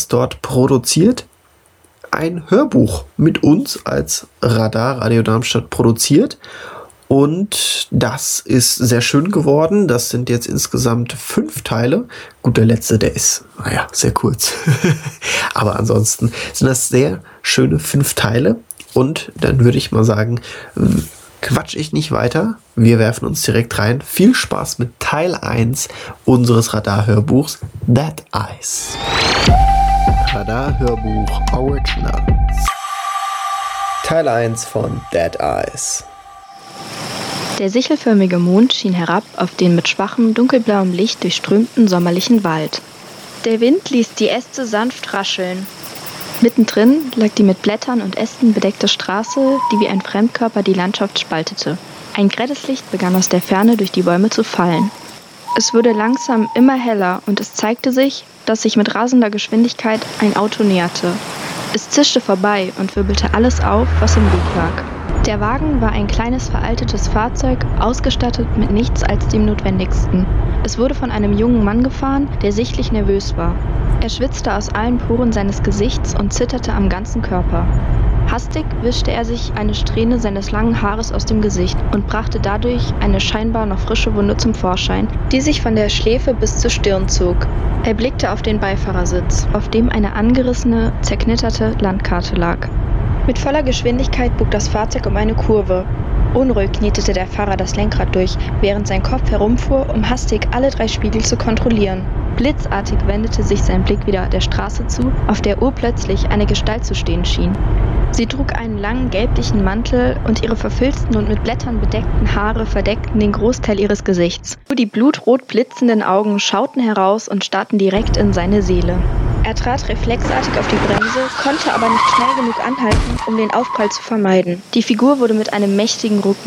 dort produziert, ein Hörbuch mit uns als Radar Radio Darmstadt produziert. Und das ist sehr schön geworden. Das sind jetzt insgesamt 5 Teile. Gut, der letzte, der ist, sehr kurz. Aber ansonsten sind das sehr schöne 5 Teile. Und dann würde ich mal sagen, quatsch ich nicht weiter. Wir werfen uns direkt rein. Viel Spaß mit Teil 1 unseres Radar-Hörbuchs Dead Eyes. Radar-Hörbuch Originals. Teil 1 von Dead Eyes. Der sichelförmige Mond schien herab auf den mit schwachem, dunkelblauem Licht durchströmten sommerlichen Wald. Der Wind ließ die Äste sanft rascheln. Mittendrin lag die mit Blättern und Ästen bedeckte Straße, die wie ein Fremdkörper die Landschaft spaltete. Ein grelles Licht begann aus der Ferne durch die Bäume zu fallen. Es wurde langsam immer heller und es zeigte sich, dass sich mit rasender Geschwindigkeit ein Auto näherte. Es zischte vorbei und wirbelte alles auf, was im Weg lag. Der Wagen war ein kleines veraltetes Fahrzeug, ausgestattet mit nichts als dem Notwendigsten. Es wurde von einem jungen Mann gefahren, der sichtlich nervös war. Er schwitzte aus allen Poren seines Gesichts und zitterte am ganzen Körper. Hastig wischte er sich eine Strähne seines langen Haares aus dem Gesicht und brachte dadurch eine scheinbar noch frische Wunde zum Vorschein, die sich von der Schläfe bis zur Stirn zog. Er blickte auf den Beifahrersitz, auf dem eine angerissene, zerknitterte Landkarte lag. Mit voller Geschwindigkeit bog das Fahrzeug um eine Kurve. Unruhig knetete der Fahrer das Lenkrad durch, während sein Kopf herumfuhr, um hastig alle 3 Spiegel zu kontrollieren. Blitzartig wendete sich sein Blick wieder der Straße zu, auf der urplötzlich eine Gestalt zu stehen schien. Sie trug einen langen gelblichen Mantel und ihre verfilzten und mit Blättern bedeckten Haare verdeckten den Großteil ihres Gesichts. Nur die blutrot blitzenden Augen schauten heraus und starrten direkt in seine Seele. Er trat reflexartig auf die Bremse, konnte aber nicht schnell genug anhalten, um den Aufprall zu vermeiden. Die Figur wurde mit einem mächtigen Ruck